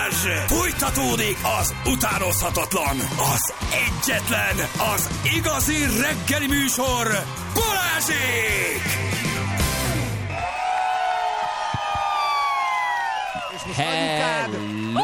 Balázs! Fújtatódik az utánozhatatlan, az egyetlen, az igazi reggeli műsor, Balázsék! Hello!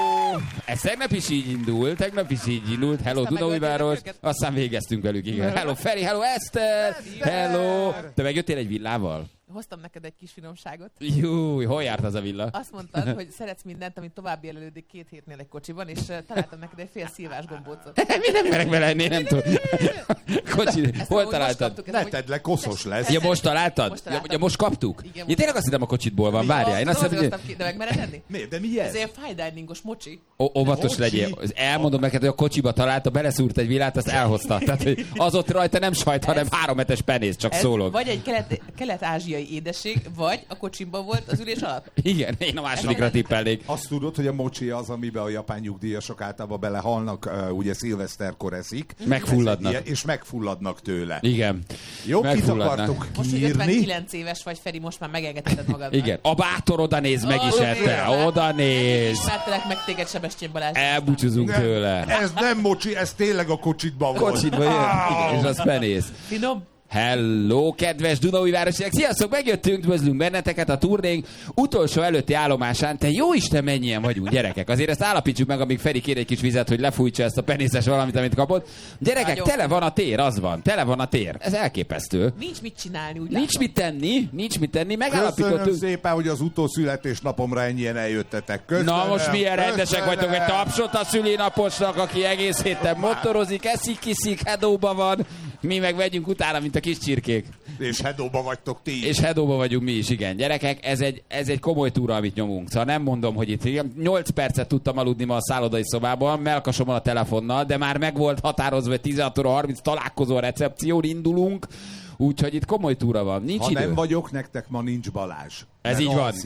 Ez tegnap is így indult. Hello, Dunaújváros. Aztán végeztünk velük, igen. Hello, Feri, hello, Eszter! Hello! Te megjöttél egy villával? Hoztam neked egy kis finomságot. Jó, hol járt az a villa? Azt mondtad, hogy szeretsz mindent, amit tovább jelölődik 2 hétnél egy kocsiban, és találtam neked egy fél szilvás gombócot. Mi nem merek vele ennél, nem tudom. Kocsi, hol találtad? Ne tedd le, koszos lesz. Ja, most találtad? Ja, most kaptuk? Igen, ja, tényleg azt hittem a kocsitból van, várjál. Én azt hiszem, hogy... De meg mered enni? Miért? De mi ez? Ez ilyen fine diningos mocsi. Óvatos legyél. Elmondom neked, hogy a kocsiba találta, beleszúrt egy villát, azt elhozta. Tehát, hogy az ott rajta nem sajt, hanem 3 hetes penész, csak szólok. Vagy egy kelet-ázsiai édesség, vagy a kocsimban volt az ülés alatt. Igen, én a másodikra tippelnék. Azt tudod, hogy a mocsi az, amiben a japán nyugdíjasok általában belehalnak, ugye szilveszterkor eszik. Megfulladnak. És megfulladnak tőle. Igen. Jó, kit akartok most, hogy kiírni? 59 éves vagy, Feri, most már megengedheted magad. Igen. A bátor oda néz, meg is ette. Oda néz. Ismertelek meg téged, Sebestyén Balázs. Elbúcsúzunk tőle. Ez nem mocsi, ez tényleg a kocsitban volt. Kocsitban jön. Igen, és az penész. Finom. Hello, kedves Dunaújvárosiak! Sziasztok, megjöttünk, üdvözlünk benneteket a turnénk utolsó előtti állomásán. Te jó Isten, mennyien vagyunk, gyerekek! Azért ezt állapítsuk meg, amíg Feri kér egy kis vizet, hogy lefújtsa ezt a penészes valamit, amit kapott. Gyerekek, nagyon tele van a tér, az van. Tele van a tér. Ez elképesztő. Nincs mit csinálni, úgy Nincs mit tenni. Köszönöm Megállapítottunk. szépen, hogy az utószületésnapomra ennyien eljöttetek. Köszönöm. Na most milyen rendesek vagytok, egy tapsot a szülinaposnak, aki egész héten motorozik, eszik, kiszik, hedóba van. Mi meg vegyünk utána, mint a kis csirkék. És hedóba vagytok ti. És hedóba vagyunk mi is, igen. Gyerekek, ez egy komoly túra, amit nyomunk. Szóval nem mondom, hogy itt 8 percet tudtam aludni ma a szállodai szobában, melkasomon a telefonnal, de már meg volt határozva, hogy 16 óra 30 találkozó a recepción, indulunk. Úgyhogy itt komoly túra van. Nincs ha idő. nem vagyok, nektek ma nincs Balázs. Ez így van.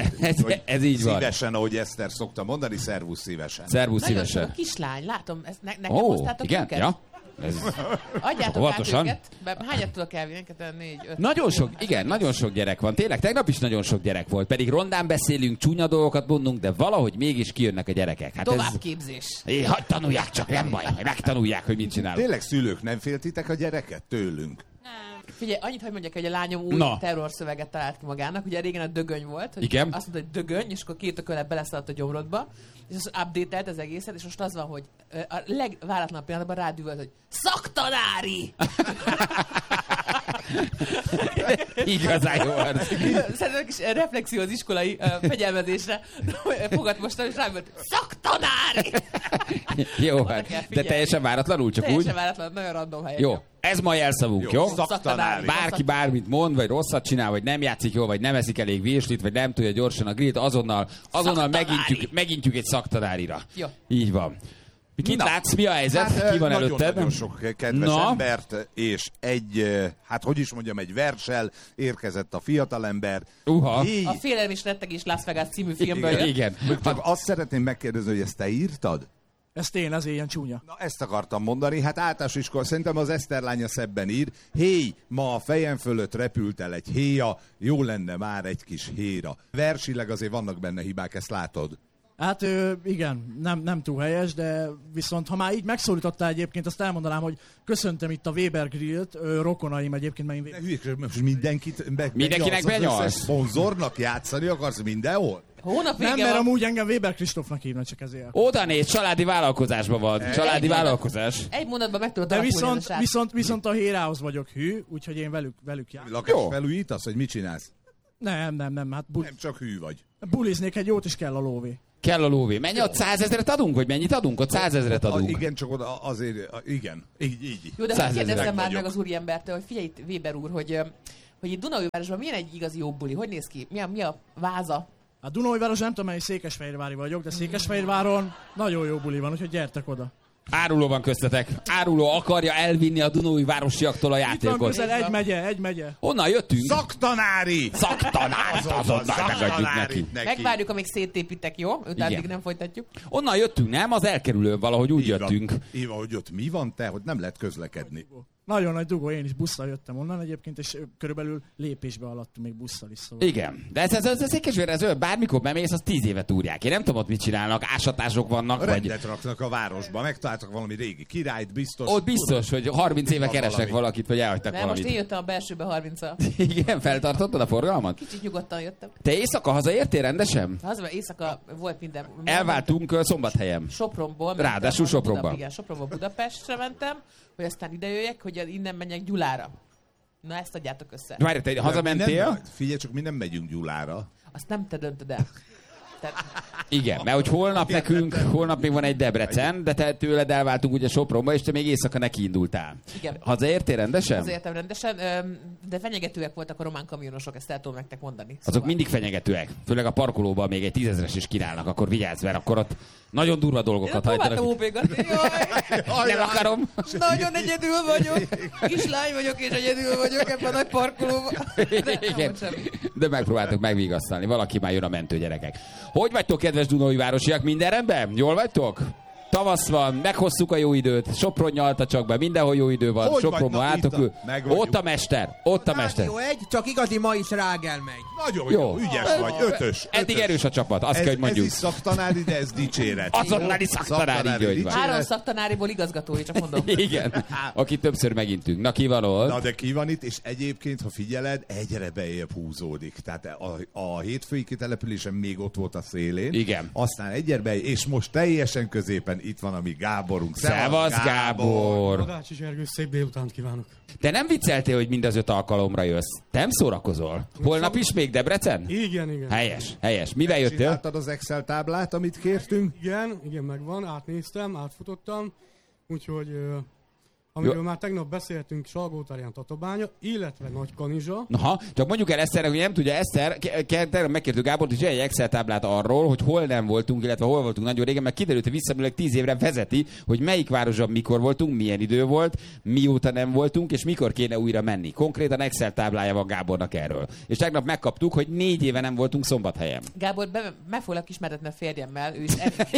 Ez így van. Szívesen, ahogy Eszter szokta mondani, szervusz szívesen. Szervusz nagyon szívesen. sok a kislány, látom, ezt nekem hoztátok igen? őket? Ja. Adjátok óvatosan. át őket. Hányat tudok elvinni? 4, 5. Nagyon sok gyerek van. Tényleg, tegnap is nagyon sok gyerek volt. Pedig rondán beszélünk, csúnya dolgokat mondunk, de valahogy mégis kijönnek a gyerekek. Hát Továbbképzés. Hagyd tanulják csak, nem baj, megtanulják, hogy mit csinálunk. Tényleg szülők, nem féltitek a gyereket tőlünk? Figyelj, annyit, hogy mondjak, hogy a lányom új terrorszöveget talált ki magának. Ugye régen a dögöny volt, hogy igen? azt mondta, hogy dögöny, és akkor 2 ökölet beleszaladt a gyomrodba, és az update-elt az egészet, és most az van, hogy a legváratlanabb pillanatban rádüvölt, hogy szaktanári! Igazán jó arc. Szerintem kis reflexió az iskolai fegyelmezésre fogad most, és rádüvölt, szaktanári! Jó, de teljesen váratlanul, csak teljesen úgy? váratlanul, nagyon random helyen. Jó, ez ma jelszavunk, jó? Szaktanári. Bárki bármit mond, vagy rosszat csinál, vagy nem játszik jól, vagy nem eszik elég virslit, vagy nem tudja gyorsan a grillt, azonnal megintjük egy szaktanárira. Jó. Így van. Kit látsz, mi a helyzet? Ki van előtted? Nagyon sok kedves embert, és egy verssel érkezett a fiatalember. A Félelem és rettegés Las Vegas című filmből jött. Igen. Csak azt szeretném megkérdezni, hogy ezt te írtad? Ezt én, ez ilyen csúnya. Na, ezt akartam mondani, hát általános iskola, szerintem az Eszter lánya szebben ír. Héj, ma a fejem fölött repült el egy héja, jó lenne már egy kis héra. Versileg azért vannak benne hibák, ezt látod? Hát igen, nem túl helyes, de viszont ha már így megszólítottál egyébként, azt elmondanám, hogy köszöntöm itt a Weber Grillt, rokonaim egyébként, mert én... Most mindenkinek benyalsz? Szponzornak játszani akarsz mindenhol? Nem, mert amúgy engem Weber Kristófnak hívnak, csak ezért. Oda néz, családi vállalkozásban van. Családi vállalkozás. Egy mondatban meg tudod de alapulni viszont a hérához vagyok hű, úgyhogy én velük járok. Lakásfelújítasz, hogy mit csinálsz? Nem, hát nem csak hű vagy. Buliznék, egy jót is kell a lóvé. Kell a lóvé. Mennyi ott 100 000-et adunk, vagy mennyit adunk? Ott 100 000-et adunk. Igen, csak oda azért, igen. Így. Jó, de kérdezzem már meg az úriembertől, hogy figyelj itt, Weber úr, hogy itt Dunaújvárosban milyen egy igazi jó buli? Hogy néz ki? Mi a váza? A Dunaújváros nem tudom, melyik Székesfehérvári vagyok, de Székesfehérváron nagyon jó buli van, úgyhogy gyertek oda. Áruló van köztetek. Áruló akarja elvinni a Dunaújvárosiaktól a játékot. Itt van közel egy megye. Honnan jöttünk? Szaktanári! Azonnal megadjuk neki. Megvárjuk, amíg széttépitek, jó? Utána nem folytatjuk. Onnan jöttünk, nem? Az elkerülőn valahogy úgy jöttünk. Így van, hogy ott mi van te, hogy nem lehet közlekedni. Nagyon nagy dugó, én is busszal jöttem onnan egyébként, és körülbelül lépésbe alattunk még busszal is. Szóval. Igen, de ez Székesfehérre, ez bármikor bemész, az 10 éve túrják. Én nem tudom, ott mit csinálnak, ásatások vannak. Rendet raknak a városba, megtaláltak valami régi királyt, biztos. Ott biztos, hogy 30 éve keresek valakit, vagy elhagytak Nem, valamit. most én jöttem a belsőbe 30-al. Igen, feltartottad a forgalmat? Kicsit nyugodtan jöttem. Te éjszaka hazaértél rendesen? Hazba éjszaka volt minden. Elváltunk Szombathelyem. Sopronból. Ráadásul Sopronba. Igen, Sopronból Budapestre mentem, hogy aztán ide jöjjek, hogy innen menjek Gyulára. Na ezt adjátok össze. Várj, te hazamentél? Figyelj csak, mi nem megyünk Gyulára. Azt nem te döntöd el. Igen, mert hogy holnap még van egy Debrecen, de te tőled elváltunk ugye Sopronba, és te még éjszaka neki indultál. Igen. Hazaértél rendesen? Hazaértem rendesen, de fenyegetőek voltak a román kamionosok, ezt el tudom nektek mondani. Azok mindig fenyegetőek. Főleg a parkolóban még egy 10 000-es is kínálnak, akkor vigyázz, mert akkor ott nagyon durva dolgokat hajtanak. Próbáltam ópégatni, jaj! Nem akarom. Nagyon egyedül vagyok. Kislány vagyok és egyedül vagyok ebben a nagy parkolóban. Igen. De megpróbáltok megvigasztalni. Valaki már jön a mentő, gyerekek. Hogy vagytok, kedves Dunaújvárosiak? Minden rendben? Jól vagytok? Tavasz van, meghoztuk a jó időt, Sopron nyalta csak be, mindenhol jó idő van, Sopronban álltok, ott a mester, ott a mester. Jó, csak igazi ma is rágel megy. Nagyon jó, ügyes vagy, ötös. Eddig erős a csapat, azt kell, hogy mondjuk. Ez is szaktanári, de ez dicséret. Azonnali szaktanári, így van. 3 szaktanáriból igazgatói, csak mondom. Igen, aki többször megintünk. Na, ki van ott? Na, de ki van itt, és egyébként, ha figyeled, egyre bejebb húzódik. Tehát a hétfői kitelepülésen még ott volt a szélén. Igen. Aztán egyre és most teljesen középen itt van a mi Gáborunk. Szevasz, Gábor! Madácsi Zsergő, szép délutánt kívánok. Te nem vicceltél, hogy mind az 5 alkalomra jössz? Te nem szórakozol? Holnap is még Debrecen? Igen. Helyes. Mivel jöttél? Csináltad az Excel táblát, amit kértünk? Igen, megvan, átnéztem, átfutottam, úgyhogy amiről már tegnap beszéltünk, Salgótarján Tatabánya, illetve Nagykanizsa. Aha, csak mondjuk el Eszternek, hogy nem tudja, Eszter, megkértük Gábort, hogy egy Excel táblát arról, hogy hol nem voltunk, illetve hol voltunk nagyon régen, mert kiderült, hogy visszamenőleg 10 évre vezeti, hogy melyik városban mikor voltunk, milyen idő volt, mióta nem voltunk, és mikor kéne újra menni. Konkrétan Excel táblája van Gábornak erről. És tegnap megkaptuk, hogy 4 éve nem voltunk Szombathelyen. Gábor, meg foglak ismertetni a férjemmel, ő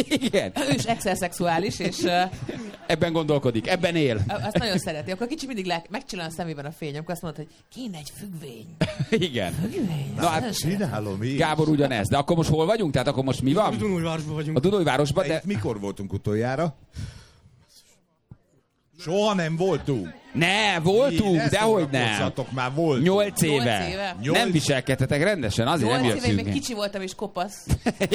is Excel szexuális, és ebben gondolkodik, ebben él. Azt nagyon szereti. Akkor kicsi mindig megcsillan a szemében a fény, akkor azt mondod, hogy kéne egy függvény. Igen. Függvény. Na, hát, csinálom én. Gábor ugyanez. De akkor most hol vagyunk? Tehát akkor most mi van? A Dunaújvárosban vagyunk. A Dunaújvárosban, de... Mikor voltunk utoljára? Soha nem voltunk. Ne, voltunk, dehogy nem. Már volt. 8 éve. Nem viselkedtetek rendesen, azért nem 8 jössz. éve még kicsi voltam és kopasz.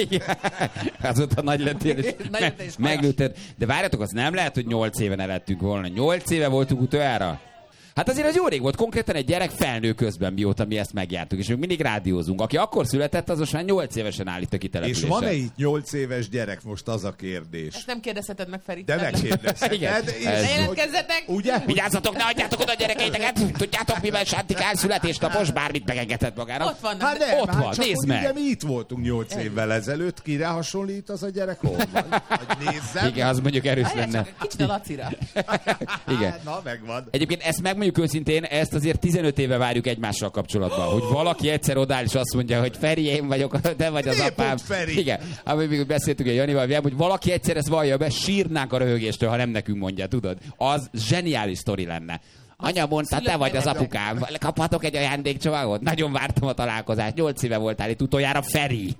Azóta nagy lettél és meglőtted. De várjatok, az nem lehet, hogy 8 éve ne lettünk volna. 8 éve voltunk utoljára. Hát azért az jó rég volt, konkrétan egy gyerek felnő közben, mióta mi ezt megjártuk, és még mindig rádiózunk. Aki akkor született, az most már 8 évesen áll itt a kitelepülésen. És van-e itt 8 éves gyerek, most az a kérdés? Ezt nem kérdezheted meg, Feri. De megkérdezheted. Ne jelentkezzetek! Ugye? Vigyázzatok, ne adjátok oda a gyerekeiteket! Tudjátok, mivel Sántikán születésnapos, bármit megengedhet magának. Ott vannak. Hát nem, ott van, csak nézd úgy, meg. ugye mi itt voltunk 8 évvel ezelőtt, kire hasonlít az a gyerek? Hol van? Nézzem. Igen, az mondjuk erős lenne. Kicsit a Lacira. Igen. Na, megvan. Egyébként ezt megmondjuk őszintén, ezt azért 15 éve várjuk egymással kapcsolatban, hogy valaki egyszer odáll és azt mondja, hogy Feri, én vagyok, te vagy az Miért apám. pont Feri? Igen, amit még beszéltünk a Janival, hogy valaki egyszer ezt vallja be, sírnánk a röhögéstől, ha nem nekünk mondja, tudod? Az zseniális sztori lenne. Anya mondta, te vagy az apukám. Kaphatok egy ajándékcsomagot? Nagyon vártam a találkozást. 8 éve voltál itt utoljára, Feri.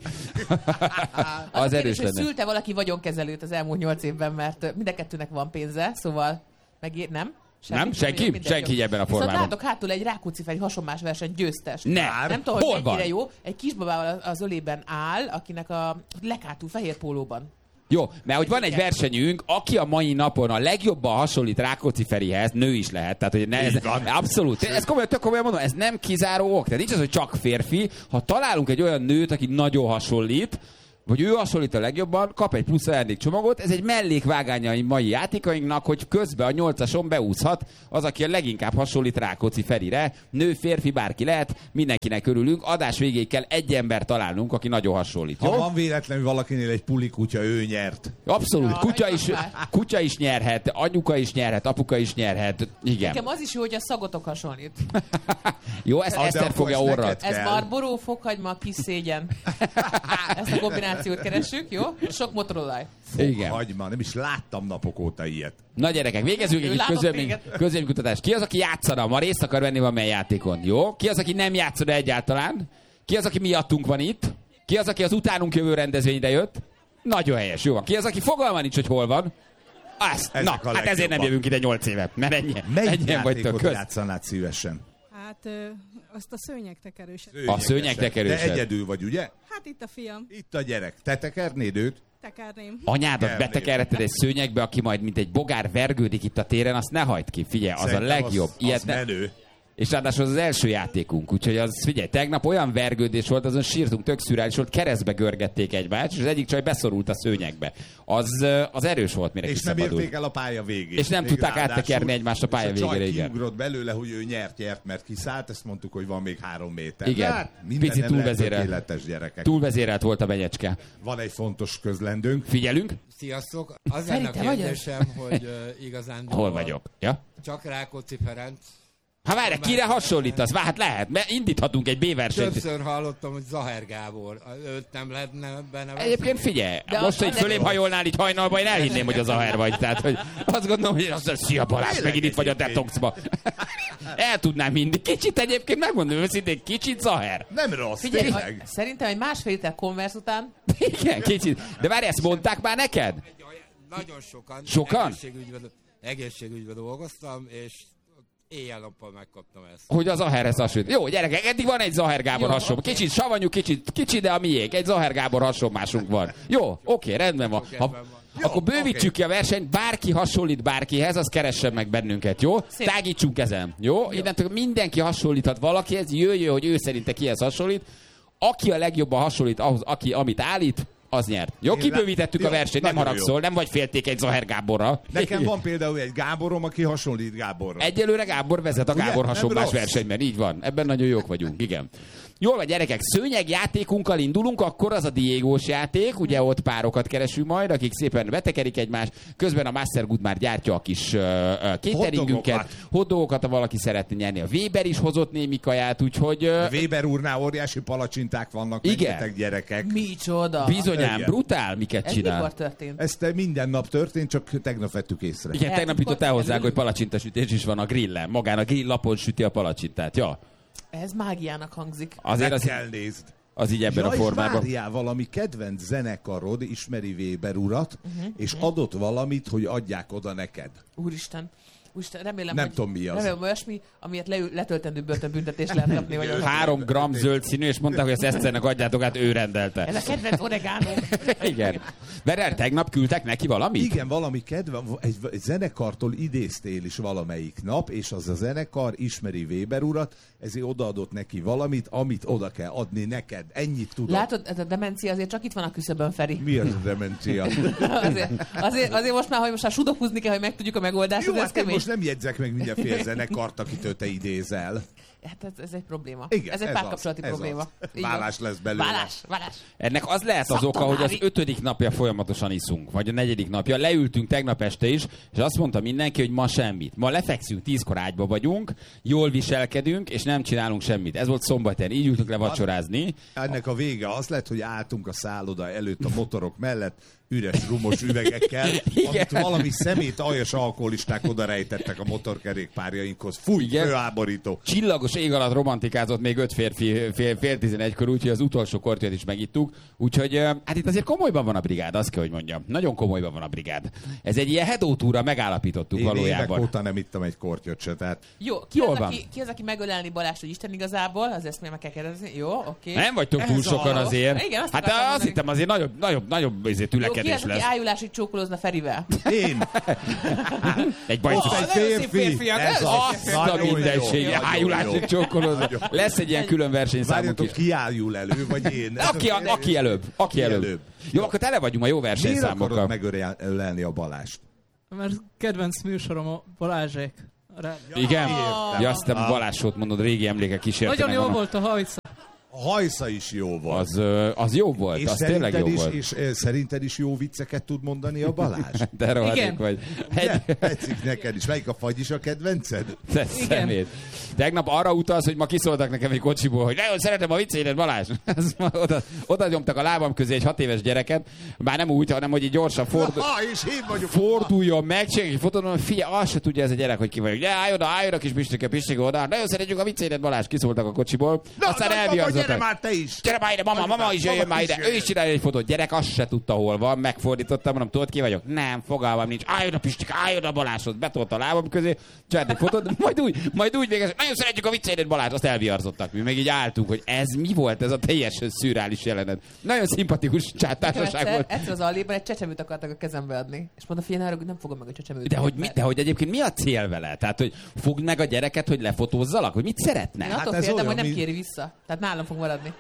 Az erős lenne. lenne. Szülte valaki vagyonkezelőt az elmúlt 8 évben, mert mind a kettőnek van pénze, szóval nem? Nem? Senki ebben a formában. Viszont látok hátul egy Rákóczi-Feri hasonmás verseny győztes. Nem tudom, hol hogy van? mennyire jó. Egy kisbabával az ölében áll, akinek a lekátul fehér pólóban. Jó, mert hogy van egy versenyünk, aki a mai napon a legjobban hasonlít Rákóczi Ferihez, nő is lehet, tehát hogy ez abszolút, ez tök komolyan mondom, ez nem kizáró ok, tehát nincs az, hogy csak férfi, ha találunk egy olyan nőt, aki nagyon hasonlít, vagy ő hasonlít a legjobban, kap egy plusz ajándékcsomagot, ez egy mellékvágánya a mai játékainknak, hogy közben a 8-ason beúszhat az, aki a leginkább hasonlít Rákóczi Ferire, nő, férfi, bárki lehet, mindenkinek örülünk, adás végéig kell egy ember találnunk, aki nagyon hasonlít. Ha van véletlenül valakinél egy puli kutya, ő nyert. Abszolút, kutya is nyerhet, anyuka is nyerhet, apuka is nyerhet, igen. Nekem az is jó, hogy a szagotok hasonlít. Jó, ezt Eszter fogja orrat. Ez Marlboro, fokhagyma, kis szégyen. Ezt a kombinációt információt keressük, jó? Sok motorolaj. Igen. Hagyma, nem is láttam napok óta ilyet. Na gyerekek, végezzünk egy közvéleménykutatást. Ki az, aki játszana? Ma részt akar venni valamely játékon, jó? Ki az, aki nem játszana egyáltalán? Ki az, aki miattunk van itt? Ki az, aki az utánunk jövő rendezvényre jött? Nagyon helyes, jó van. Ki az, aki fogalma nincs, hogy hol van? Na, hát ezért nem jövünk ide 8 éve, mert Melyik játékot játszanád szívesen? Hát azt a szőnyegtekerőset. A szőnyegtekerőset. De egyedül vagy, ugye? Hát itt a fiam. Itt a gyerek. Te tekernéd őt? Tekerném. Anyádat betekerheted egy szőnyegbe, aki majd mint egy bogár vergődik itt a téren, azt ne hagyd ki. Figyelj, az Szerintem a legjobb. Az menő. És ráadásul az első játékunk, úgyhogy az, figyelj, tegnap olyan vergődés volt, azon sírtunk, tök szürreális volt, keresztbe görgették egymást, és az egyik csaj beszorult a szőnyegbe. Az erős volt, mire és nem kiszabadult. érték el a pálya végét. És nem tudták áttekerni egymást a pálya végére, igen. És a csaj igen. kiugrott belőle, hogy ő nyert, mert kiszállt, ezt mondtuk, hogy van még 3 méter. Igen, hát, picit túlvezérelt gyerekek. Túlvezérelt volt a benyecske. Van egy fontos közlendőnk. Figyelünk. Sziasztok! Az lenne a kérdésem, hogy igazán... Hol vagyok? Ja? Csak Rákóczi Ferenc. Ha várj, kire hasonlítasz? Hát lehet, mert indíthatunk egy B-versenyt. Többször hallottam, hogy Zaher Gábor. Őt nem lehetne benevezni. Egyébként figyelj, most, hogy fölém hajolnál itt hajnalba, én elhinném, hogy a Zaher vagy. Tehát, hogy azt gondolom, hogy az szia Balázs, megint itt vagy a detoxba. El tudnám mindig. Kicsit egyébként, megmondom őszintén, kicsit Zaher. Nem rossz, Figyelj, tényleg. szerintem egy másfél liter Converse után... Igen, kicsit. De várj, ezt mondták már neked? Nagyon sokan. Sokan? Egészségügyben dolgoztam, és éjjel-nappal megkaptam ezt. Hogy az Zaherhez hasonlít. Jó, gyerekek, eddig van egy Zaher Gábor hasonló. Kicsit savanyú, kicsit, de a miénk. Egy Zaher Gábor hasonlásunk van. Jó, oké, rendben van. Akkor bővítsük ki a versenyt, bárki hasonlít bárkihez, az keressen meg bennünket, jó? Szép. Tágítsunk ezen, jó? Innentől mindenki hasonlíthat valakihez, jöjjön, hogy ő szerinte kihez hasonlít. Aki a legjobban hasonlít ahhoz, amit állít, az nyert. Jó, kibővítettük a versenyt, nem haragszol, nem vagy féltékeny Zaher Gáborra. Nekem van például egy Gáborom, aki hasonlít Gáborra. Egyelőre Gábor vezet a Gábor hasonlás rossz. versenyben, így van. Ebben nagyon jók vagyunk, igen. Jól van, gyerekek, szőnyegjátékunkkal indulunk, akkor az a Diégós játék, ugye ott párokat keresünk majd, akik szépen betekerik egymást, közben a Mastergood már gyártja a kis cateringünket, hotdogokat, ha valaki szeretne nyerni. A Weber is hozott némi kaját, úgyhogy... Weber úrnál óriási palacsinták vannak, igen. Gyerekek. Micsoda! Bizonyám, igen. brutál, miket Ez csinál. mikor történt? Ez minden nap történt, csak tegnap vettük észre. Igen, tegnap jutott el hozzá, hogy palacsintasütés is van a grillen. Magán a grill lapon süti a palacsintát, ja. Ez mágiának hangzik. Azért az, kell nézd. az így ebben a formában. Várjál, valami kedvenc zenekarod ismeri Weber urat, és adott valamit, hogy adják oda neked. Úristen, remélem, Nem hogy, tudom, mi az. Remélem, olyasmi, amiért letöltendő börtönbüntetést lehet kapni. Vagy 3 gram zöld színű, és mondták, hogy ezt Eszternek adjátok át, ő rendelte. Ez a kedvenc oregano. Igen. De tegnap küldtek neki valamit? Igen, valami egy zenekartól idéztél is valamelyik nap, és az a zenekar ismeri Weber urat, ezért odaadott neki valamit, amit oda kell adni neked. Ennyit tudod. Látod, ez a demencia azért csak itt van a küszöbön, Feri. Mi az a demencia? azért most már, hogy most már sudokuzni kell, hogy megtudjuk a megoldást. Jó, ez hát kemény. most nem jegyzek meg mindenféle zenekart, akitől te idézel. Hát ez egy probléma. Igen, ez egy párkapcsolati probléma. Vállás lesz belőle. Vállás. Ennek az lehet az oka, hogy az 5. napja folyamatosan iszunk, vagy a 4. napja. Leültünk tegnap este is, és azt mondta mindenki, hogy ma semmit. Ma lefekszünk, 10-kor ágyba vagyunk, jól viselkedünk, és nem csinálunk semmit. Ez volt szombaton, így ültünk le vacsorázni. Ennek a vége az lett, hogy álltunk a szálloda előtt a motorok mellett, üres rumos üvegekkel, amit valami szemét aljas alkoholisták oda rejtettek a motorkerékpárjainkhoz. Fúj, főáborító. Csillagos ég alatt romantikázott még 5 férfi fél 11-kor, úgyhogy az utolsó kortyot is megittuk. Úgyhogy hát itt azért komolyban van a brigád, azt kell, hogy mondjam. Nagyon komolyban van a brigád. Ez egy ilyen hedótúra, megállapítottuk én valójában. Évek óta nem ittam egy kortyot se, tehát... Jó, ki az, aki megölelni Balást, hogy Isten igazából? Az ezt még meg kell kérdezni. Jó, oké. Nem vagytok túl sokan azért. Igen, hát azt hittem azért nagyobb tülekedés lesz. Jó, ki az, aki ájulásig csókolózna Ferivel? Én! Egy bajszos. Egy férfi! Ez azt a mindensége. Ájulásig csókolózna. Lesz egy ilyen külön versenyszámunk is. Várjatok, ki ájul elő, vagy én? Aki előbb. Jó, akkor tele vagyunk a jó versenyszámokkal. Miért akarod megölelni a Balást? Mert kedvenc műsorom a Balázsék. Igen? Ja, azt te Balázsot mondod, régi emlékek kísértenek. Nagyon jó volt a hajca. A hajsza is jó volt. Az jó volt, És az tényleg jó volt. És szerinted is jó vicceket tud mondani a Balázs? De rohadék vagy. Tetszik neked is. Melyik a fagy is a kedvenced? Te szemét. Tegnap arra utalsz, hogy ma kiszóltak nekem egy kocsiból, hogy nagyon szeretem a viccédet, Balázs. Oda nyomtak a lábam közé egy 6 éves gyereket, bár nem úgy, hanem hogy így gyorsan forduljon meg, csinálj egy fotót, hogy figyelj, azt se tudja ez a gyerek, hogy ki vagyok. De állj oda, kis Pistike oda. Nagyon szeretjük a viccédet, Balázs, kiszóltak a kocsiból. Aztán elviarzottak. Gyere már te is! Gyere már ide, mama is jöjjön már ide. Ő is csinálja egy fotót. Gyerek azt se tudta, hol van. Megfordítottam, mondom, tudod ki vagyok? Nem, fogalmam nincs. Állj oda, Pistike, állj oda, Balázshoz. Betolta a lábam közé, csinált egy fotót, majd úgy végez. Nagyon szeretjük a viccédet, Balázs, azt elviarzottak. Mi meg így álltunk, hogy ez mi volt, ez a teljesen szürreális jelenet. Nagyon szimpatikus társaság volt. Egyszer az Alliban egy csecsemőt akartak a kezembe adni. És mondta, figyelj, nem fogom meg a csecsemőt. De hogy egyébként mi a cél vele? Tehát, hogy fogd meg a gyereket, hogy lefotózzalak? Hogy mit szeretne? Én attól féltem, hogy nem kéri vissza. Tehát nálam fog maradni.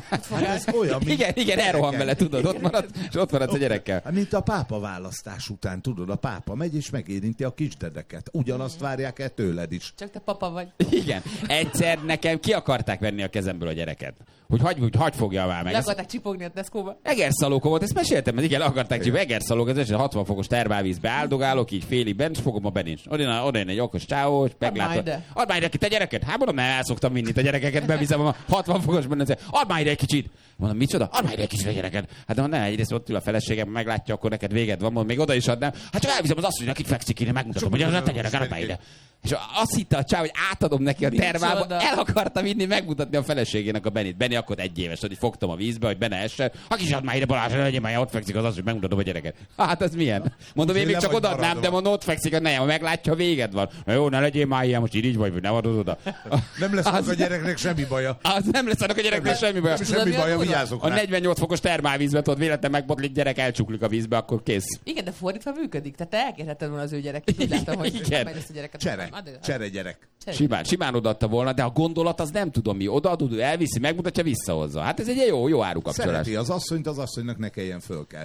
Ez olyan, igen, elrohan vele, tudod, ott maradsz a gyerekkel. Mint a pápa választás után, tudod, a pápa megy és megérinti a kisdedeket. Ugyanazt várják el tőled is. Csak te papa vagy. Igen. Egyszer nekem ki akarták venni a kezemből a gyereket. Hogy hagy fogja már meg. Le akarták csipogni a Tesco-ba. Egerszalóka volt, ezt meséltem, igen, le akarták csipogni. Egerszalók, ez 60 fokos termálvízbe áldogálok, így félig bent, és fogom a benincs. Oda egy okos csávó, és meglátva. Add már ide ki te gyereket? Hát mondom, el szoktam vinni a gyerekeket, beviszem a 60 fokosban, add már ide egy kicsit. Mondom, micsoda? Add már ide egy kicsit a gyereket. Hát mondom, ne, egyrészt ott ül a feleségem, meglátja, akkor neked véged van, mondom, még oda is adnám. Hát csak elviszem az asszonynak, itt fekszik, én megmutatom, hogy az a te gyerek, add már ide. És azt hitte a csáv, hogy átadom neki a termába, el akarta vinni, megmutatni a feleségének a Benit. Benni akkor 1 éves, hogy fogtam a vízbe, hogy benne essen. Ha kis add már ide, Balázs, legyen már, ott fekszik az hogy megmutatom a gyereket. Hát ez milyen? Mondom, én még csak odaadnám, de mondom, ott fekszik a nejem, meglátja, véged van. Jó, ne legyél már ilyen, most így vagy, nem adod oda. Nem lesz a gyereknek semmi baja. Nem lesz a gyereknek semmi baja. Semmi baja, vigyázok rá. A 48 fokos termálvízbe, tudod, véletlen megbotlik, gyerek elcsuklik a vízbe, akkor kész. Igen, de fordítva működik. Tehát te elkérheted volna az ő gyereket. Úgy láttam, hogy ezt a gyereket. Csere gyerek. Simán odaadta volna, de a gondolat az nem tudom mi. Odaadod, elviszi, megmutatja, visszahozza. Hát ez egy jó árukapcsolás. Szereti az asszonyt, az asszonynak ne kelljen fölkelni.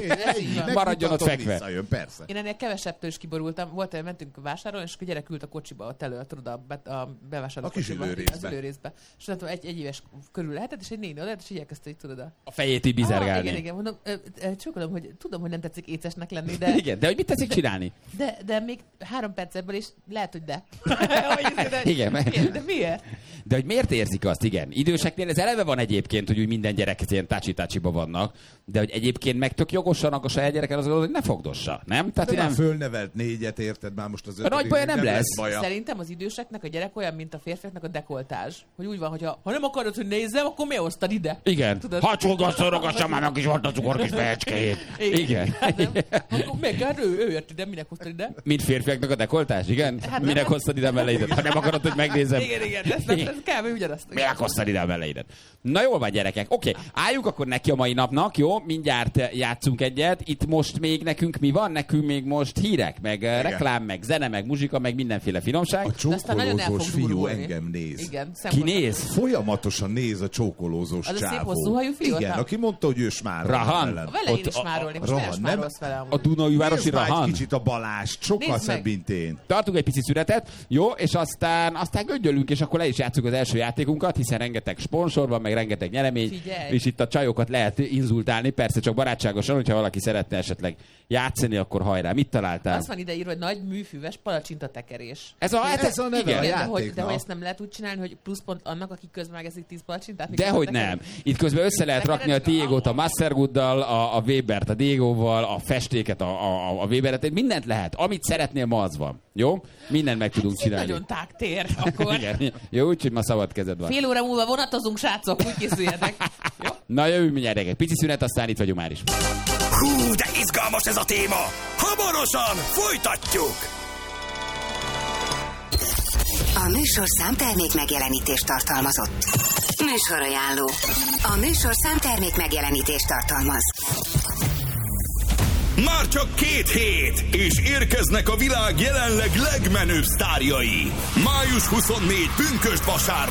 Maradjon ott fekve. Visszajön, persze. Én ennél kevesebbtől is kiborultam. Mentünk vásárolni, és a gyerek ült a kocsiba, ott elő, tudod, a bevásárló kocsiba. Az ülőrészbe. És mondtam, egy éves körül lehetett, és egy néni oda, és így elkezdte, tudod. A fejét így bizergálni. Igen, mondom, csókolom, hogy tudom, hogy nem tetszik écesnek lenni, de... Igen, de hogy mit tetszik csinálni? De még 3 perc ebből, és lehet, hogy de. Igen, de miért? De hogy miért érzik azt, igen. Időseknél ez eleve van egyébként, hogy úgy minden gyerek ilyen tácsi-tácsiba vannak, de hogy egyébként meg tök jogosan a saját gyereken az hogy ne fogdossa, nem? Tehát nem fölnevelt 4, érted már most az 5. A nagy baja nem lesz. Baja. Szerintem az időseknek a gyerek olyan, mint a férfiaknak a dekoltázs. Hogy úgy van, hogy ha nem akarod, hogy nézzem, akkor miért hoztad ide? Igen. Ha csógasszorogassam már meg is volt a cukorkis fejecskéjét. Igen. Akkor meg ő jött ide, minek hoztad ide? Mint férfiaknak a dekoltázs, igen? Minek hoztad ide melleidet? Ha nem akarod, hogy megnézem. Igen, ez kell, hogy ugyanazt. Minek hoztad ide a melleidet? Na jól van, gyerekek. Oké, álljunk akkor neki a mai napnak, jó? Mindjárt játszunk egyet. Itt most még nekünk mi van? Nekünk még most hírek, meg reklám, meg zene, meg muzsika, meg mindenféle finomság. A csókolózós fiú engem néz. Igen, ki néz? Folyamatosan néz a csókolózós csávó. Az a szép hosszúhajú fiú? Igen, aki mondta, hogy ő smárol. Rahan? Vele én is smárolni. Most nem smárolsz vele. A Dunaújvárosi Rahan? Nézd kicsit a Balázs, sokkal szebb, mint én. Tartunk egy pici szünetet, jó? És aztán göngyölünk, és akkor le is játszunk az első játékunkat, hiszen rengeteg sponsor van, meg rengeteg nyeremény. Figyelj. És itt a csajokat lehet inzultálni, persze csak barátságosan, hogyha valaki szeretne esetleg játszani, akkor hajrá. Mit találtál? Azt van ide írva, hogy nagy műfüves palacsintatekerés. Ez a neve a játéknak. De hogy ezt nem lehet úgy csinálni, hogy pluszpont annak, aki közben megeszik 10 palacsintát? Dehogy nem. Itt közben össze lehet rakni a Diegót a Mastergooddal, a Webert a Diegóval, a festéket a Weberet, mindent lehet. Amit szeretnél, ma az van. Jó? Mindent meg tudunk csinálni. Nagyon tág tér, akkor. Igen. Jó, úgyhogy ma szabad kezed van. Fél óra múlva vonatozunk, srácok, úgy készüljetek. Jó? Na jövünk mindjárt, egy pici szünet, aztán itt vagyunk már is. Hú, de izgalmas ez a téma! Hamarosan folytatjuk! A műsorszám termék megjelenítést tartalmazott. Műsorajánló. A műsorszám termék megjelenítést tartalmaz. Már csak 2 hét, és érkeznek a világ jelenleg legmenőbb sztárjai. Május 24 pünkösd vasárnap.